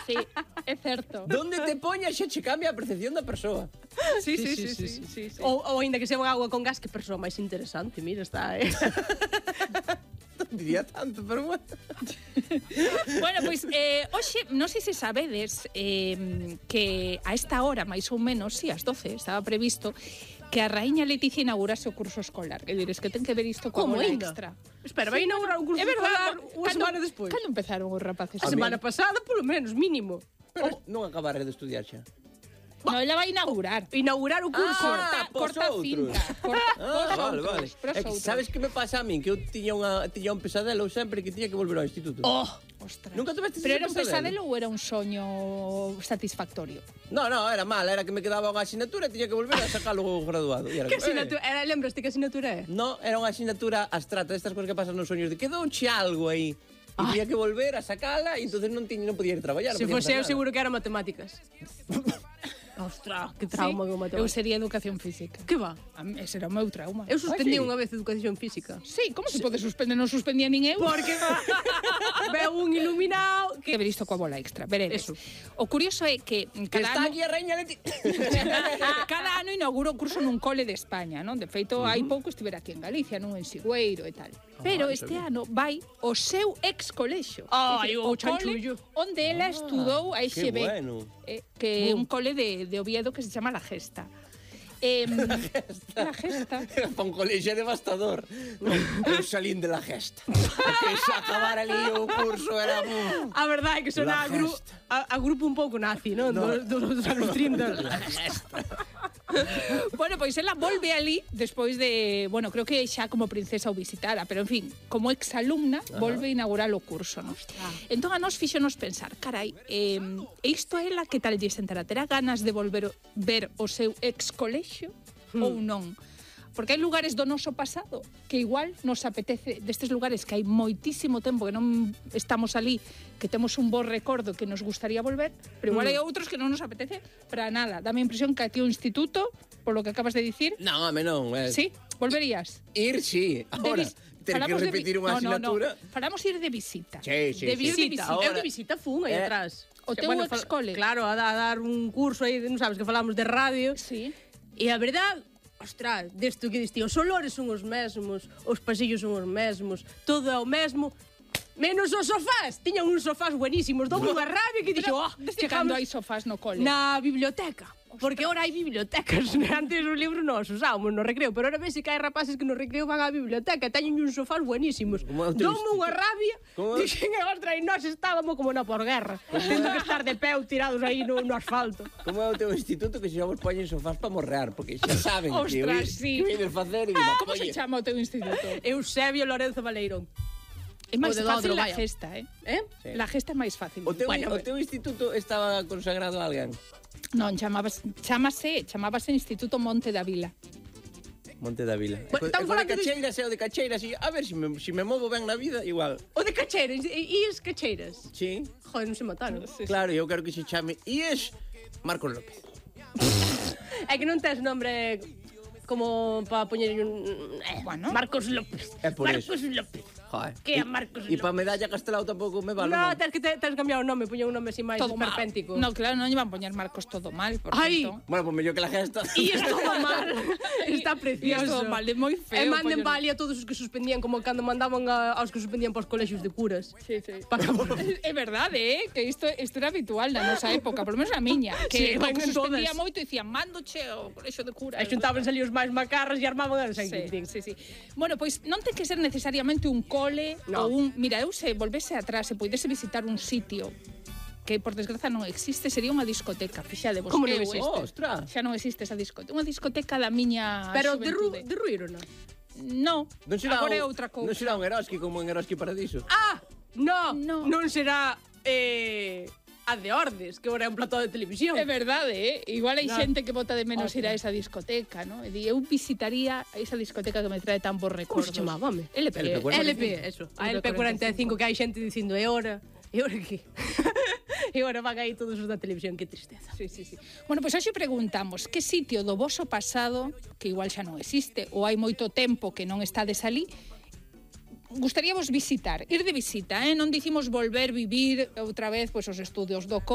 Sí, é certo. Donde te poñas xa che cambia a percepción da persoa. Sí. Ou ainda que sea agua con gas, que persoa máis interesante, mira, está, Non diría tanto, pero bueno. Bueno, pois, hoxe, non sei se sabedes que a esta hora, máis ou menos, si, ás 12, estaba previsto que a raíña Leticia inaugurase o curso escolar. E dires que ten que ver isto coa bola extra. Espera, vai inaugurar un curso escolar unha semana despois. Cando empezaron os rapaces? A semana pasada, polo menos, mínimo. Pero non acabare de estudiar xa. No, ela vai inaugurar. Inaugurar o curso. Corta cinta. Vale. É que sabes que me pasa a min? Que eu tiña un pesadelo sempre que tiña que volver ao instituto. Ostras. Nunca tiveste Pero era un pesadelo ou era un soño satisfactorio? No, era mal, era que me quedaba unha asignatura e tiña que volver a sacalo graduado. Que asignatura? Lembraste que asignatura é? No, era unha asignatura abstracta, estas cousas que pasan nos soños, de quedouche algo aí. E tiña que volver a sacala e entonces non podía ir a traballar. Se fose eu, seguro que era matemáticas. Ostras, que trauma con matemáticas. Eu sería educación física. Que va? Ese era o meu trauma. Eu suspendí unha vez educación física. Sí, como se pode suspender? Non suspendía nin eu. Porque veo un iluminado que ver isto coa bola extra. Veredes. O curioso é que cada está ano aquí a Reina Leti. cada ano inauguro un curso nun cole de España, non? De feito, hai pouco estivera aquí en Galicia, nun en Sigüeiro e tal. Pero este ano vai o seu ex colexio. O cole chanchullo. onde ela estudou a EXB. Que bueno. Que é un cole de Oviedo que se chama La Gesta. La Gesta. Para un colexio devastador. Eu salín de La Gesta. Que se acabar ali o curso era... A verdade é que sona a grupo un pouco nazi, non? Dos anos 30. La Gesta. Bueno, pois ela volve ali despois de, bueno, creo que xa como princesa ou visitada, pero en fin, como exalumna volve a inaugurar o curso, non? Entón a nos fíxonos pensar, carai, isto é ela que tal lle sentará, terá ganas de volver ver o seu ex colexio ou non? Porque hai lugares do noso pasado que igual nos apetece, destes lugares que hai moitísimo tempo que non estamos ali, que temos un bo recordo que nos gustaría volver, pero igual hai outros que non nos apetece para nada. Dame a impresión que aquí o instituto, por lo que acabas de dicir... Non, home, non. Sí, volverías? Ir, sí. Ahora, ter que repetir unha asignatura... Falamos ir de visita. Sí. De visita. Eu de visita fun aí atrás. O teu ex-cole. Claro, a dar un curso aí, non sabes, que falamos de radio. Sí. E a verdade... Ostras, desto que diste, os olores son os mesmos, os pasillos son os mesmos, todo é o mesmo, menos os sofás. Tiñan uns sofás buenísimos, dou unha rabia que dixo, desde cando hai sofás no cole? Na biblioteca. Porque ahora hai bibliotecas. Antes os libros non os usábamos no recreo, pero ahora ves que hai rapaces que no recreo van á biblioteca, teñen uns sofás buenísimos. Doume unha rabia, dixen que outra e nós estábamos como na posguerra, tendo que estar de pé tirados aí no asfalto. Como é o teu instituto que se xa vos poñen sofás para morrear, porque xa saben que ides facer e como se chama o teu instituto? Eusebio Lorenzo Baleirón. É máis fácil La Gesta, Sí. La Gesta é máis fácil. O teu instituto estaba consagrado a alguén? Non, chamase Instituto Monte da Vila. Monte da Vila. O de Cacheiras é o de Cacheiras, a ver se me movo ben na vida, igual. O de Cacheiras, e as Cacheiras? Sí. Joder, non se mataron. Claro, eu quero que se chame IES Marcos López. É que non tes nombre como para poñer un... Bueno. Marcos López. É por Marcos López. Joder. Que é Marcos López? E para medalla Castelao tampouco me vale. No, tens que cambiar o nome, poñer un nome así máis esperpéntico. No, claro, non lle van poñer Marcos todo mal, por certo. Bueno, pues mellor que La Gesta. E es todo mal. Está precioso. E todo mal, é moi feo. E manden vale a todos os que suspendían, como cando mandaban aos que suspendían para os colexios de curas. Sí. É verdade, que isto era habitual na nosa época, por lo menos a miña, que suspendía moito e dicían, mándoche ao colexio de curas. E xuntaban ali os máis macarras e armaban a Sí. Bueno, pois non ten que ser necesariamente un cole ou mira, eu se volvese atrás e poidese visitar un sitio que por desgraza non existe, sería unha discoteca, fixadevos. Como non existe? Ostras. Xa non existe esa discoteca. Unha discoteca da miña pero xuventude. de Ruírona? No, agora é outra cousa. Non será un Eroski como en Eroski Paradiso? Non será a de Ordes, que agora é un plató de televisión. É verdade, Igual hai xente que bota de menos ir a esa discoteca, non? E eu visitaría esa discoteca que me trae tan bons recordos. Como se chamaba, home? LP, eso. A LP45, que hai xente dicindo, e ora que? E agora van aí todos os da televisión, que tristeza. Sí. Bueno, pois hoxe preguntamos que sitio do voso pasado, que igual xa non existe, ou hai moito tempo que non estades ali, gustaríamos visitar, ir de visita, non dicimos volver vivir outra vez pois os estudios do